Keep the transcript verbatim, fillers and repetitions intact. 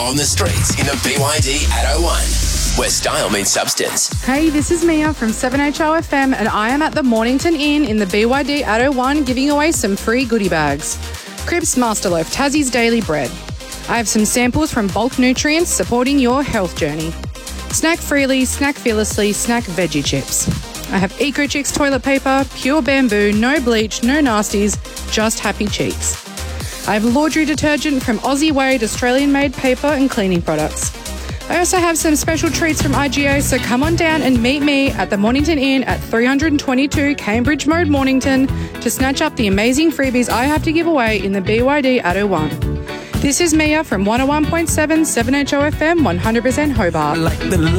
On the streets in the B Y D at oh one, where style meets substance. Hey, this is Mia from seven H O F M and I am at the Mornington Inn in the B Y D at oh one giving away some free goodie bags. Cribs Masterloaf, Tassie's Daily Bread. I have some samples from Bulk Nutrients supporting your health journey. Snack freely, snack fearlessly, snack veggie chips. I have Eco Chicks toilet paper, pure bamboo, no bleach, no nasties, just happy cheeks. I have laundry detergent from Aussie Wade, Australian-made paper and cleaning products. I also have some special treats from I G A, so come on down and meet me at the Mornington Inn at three twenty-two Cambridge Road, Mornington, to snatch up the amazing freebies I have to give away in the B Y D at oh one. This is Mia from one oh one point seven seven H O F M, one hundred percent Hobart. Like the